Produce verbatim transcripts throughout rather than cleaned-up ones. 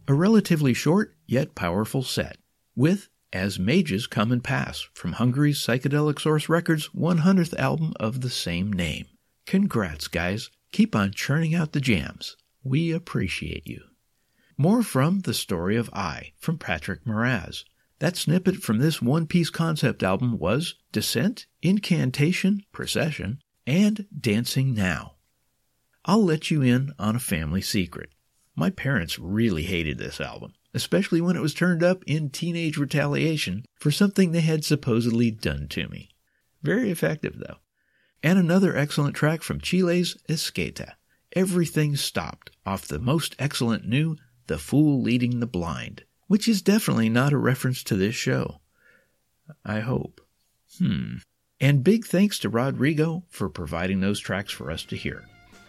A relatively short yet powerful set, with As Mages Come and Pass from Hungary's Psychedelic Source Records' one hundredth album of the same name. Congrats, guys. Keep on churning out the jams. We appreciate you. More from The Story of I from Patrick Moraz. That snippet from this one-piece concept album was Descent, Incantation, Procession, and Dancing Now. I'll let you in on a family secret. My parents really hated this album, especially when it was turned up in teenage retaliation for something they had supposedly done to me. Very effective, though. And another excellent track from Chile's Esqueta, Everything Stopped, off the most excellent new The Fool Leading the Blind, which is definitely not a reference to this show. I hope. Hmm. And big thanks to Rodrigo for providing those tracks for us to hear.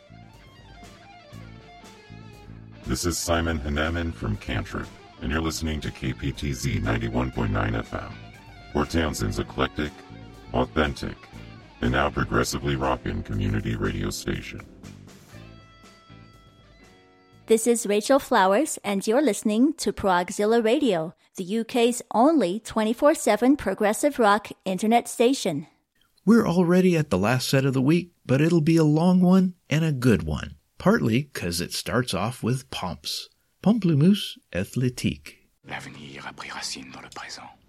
This is Simon Haneman from Cantrip, and you're listening to K P T Z ninety-one point nine F M, Port Townsend's eclectic, authentic, and now progressively rockin' community radio station. This is Rachel Flowers, and you're listening to Progzilla Radio, the U K's only twenty-four seven progressive rock internet station. We're already at the last set of the week, but it'll be a long one and a good one, partly because it starts off with Pomps. Pamplemousse Athlétique. L'avenir a pris racine dans le présent.